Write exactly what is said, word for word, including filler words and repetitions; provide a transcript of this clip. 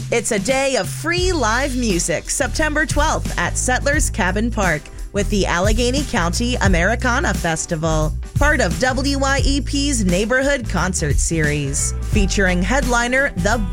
It's a day of free live music, September twelfth at Settlers Cabin Park with the Allegheny County Americana Festival, part of W Y E P's Neighborhood Concert Series, featuring headliner The